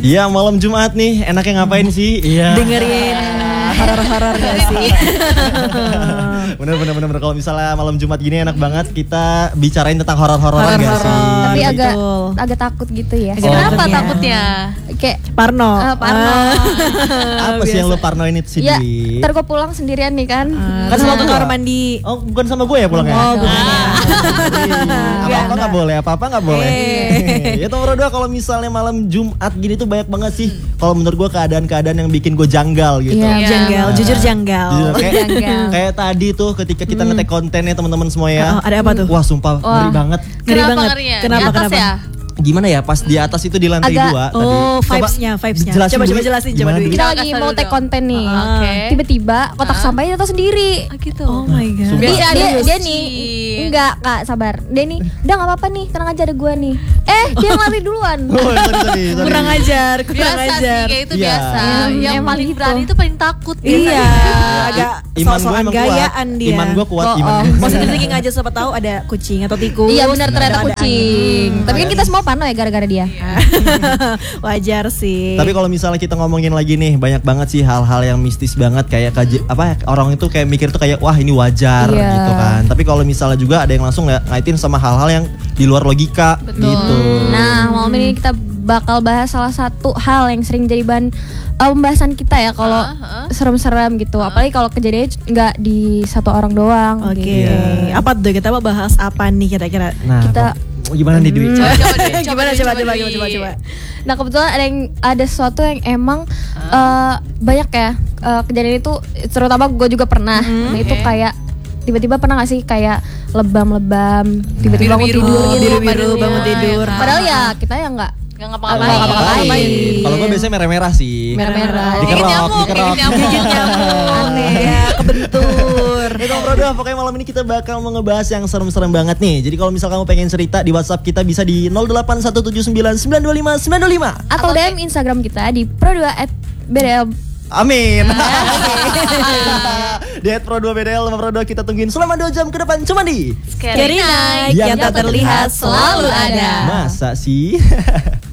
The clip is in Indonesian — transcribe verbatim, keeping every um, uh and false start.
Iya, malam Jumat nih, enaknya ngapain sih? Iya. Dengerin horor-horor gak sih? Bener bener bener kalau misalnya malam Jumat gini enak banget kita bicarain tentang horor-hororan gak sih? Tapi Betul. agak agak takut gitu ya. Agak Kenapa takut ya. takutnya? Kayak Parno. uh, parno. Apa sih yang lo parnoin itu sih? Ya, Dwi? ntar gue pulang sendirian nih kan. Kan Kan sama sama ke kamar gua. mandi. Oh, bukan sama gue ya pulangnya? Oh, bukan. Apa-apa nggak boleh, apa-apa nggak boleh. Eh. Ya nomor dua, kalau misalnya malam Jumat gini tuh banyak banget sih. Kalau menurut gue keadaan-keadaan yang bikin gue janggal gitu. Iya. Oh, janggal, Nah. jujur janggal. Jujur, kayak, Janggal. kayak tadi tuh ketika kita ngetek kontennya teman-teman semua ya. Oh, ada apa tuh? Wah sumpah ngeri banget. Ngeri Kenapa banget. ngerinya? Kenapa, Di atas kenapa? ya? Gimana ya pas di atas itu di lantai Agak- dua tadi. Oh, Coba vibes-nya, vibes-nya. jelasin Coba, dulu. coba jelasin, coba Gimana, Dwi. Dwi? Kita Kita lagi kasih mau dulu take dong. konten nih. Oke. Tiba-tiba kotak sampahnya jatuh sendiri. Ah, gitu. Oh my god. Sumpah. Dia, dia, Serius? dia nih enggak kak sabar. Dia nih udah nggak apa-apa nih tenang aja ada gue nih. Eh dia yang lari duluan. Oh, sorry, sorry, sorry. Kurang ajar, kurang Biasa sih ajar. kayak itu Iya. biasa. Emang- Yang emang paling gitu. berani itu paling takut. Iya, agak Iman gue sok-sokan emang kuat. gayaan dia. Iman gue kuat, Oh, iman oh. gue. Positif thinking aja, siapa tahu ada kucing atau tikus. Iya benar ternyata Ada- ada kucing. angin. Tapi kan kita semua parno ya gara-gara dia. Wajar sih. Tapi kalau misalnya kita ngomongin lagi nih, banyak banget sih hal-hal yang mistis banget kayak kaji, apa orang itu kayak mikir tuh kayak wah ini wajar Iya. gitu kan. Tapi kalau misalnya juga ada yang langsung ng- ngaitin sama hal-hal yang di luar logika gitu. Nah malam ini kita bakal bahas salah satu hal yang sering jadi bahan uh, pembahasan kita ya kalau Ah, ah. serem-serem gitu. Apalagi kalau kejadiannya nggak di satu orang doang. Oke, gitu. Iya. apa tuh kita mau bahas apa nih kira-kira? Nah, Kita- kok- gimana nih Dwi? Coba, coba deh, Gimana coba deh, coba coba coba deh. coba coba coba. Nah kebetulan ada yang ada sesuatu yang emang uh, banyak ya uh, kejadian itu terutama gue juga pernah. Nah itu Oke. kayak tiba-tiba pernah gak sih kayak lebam-lebam tiba-tiba bangun Biru-biru. tidur gitu. Biru-biru Padahal bangun ya, tidur. kan. Padahal ya kita ya nggak Gak Apa- ngapa-ngapain. ngapa-ngapain. Kalau gue biasanya merah-merah sih. merah-merah. Gigit Dikerok, nyamuk, dikerok. gigit nyamuk. Gigit nyamuk. Aneh ya, kebentur. Eh Bro, Bro, pokoknya malam ini kita bakal mau ngebahas yang serem-serem banget nih. Jadi kalau misal kamu pengen cerita di WhatsApp kita bisa di nol delapan satu tujuh sembilan sembilan dua lima sembilan dua lima. Atau D M Instagram kita di pro dua at b d l. Amin. Di at Pro dua B D L sama Pro dua kita tungguin selama dua jam ke depan cuma di Scary Night yang tak terlihat selalu ada. Masa sih?